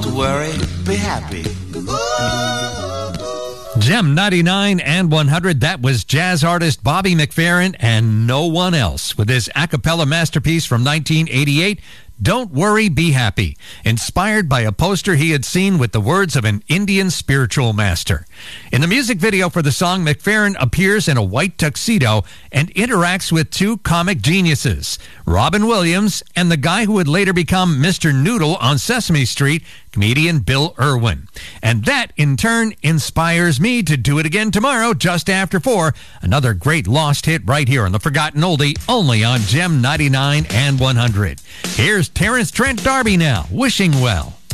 Don't worry, be happy. Gem 99 and 100, that was jazz artist Bobby McFerrin and no one else with his a cappella masterpiece from 1988, Don't Worry, Be Happy, inspired by a poster he had seen with the words of an Indian spiritual master. In the music video for the song, McFerrin appears in a white tuxedo and interacts with two comic geniuses, Robin Williams and the guy who would later become Mr. Noodle on Sesame Street, comedian Bill Irwin. And that, in turn, inspires me to do it again tomorrow just after 4. Another great lost hit right here on the Forgotten Oldie, only on Gem 99 and 100. Here's Terrence Trent D'Arby now, Wishing Well.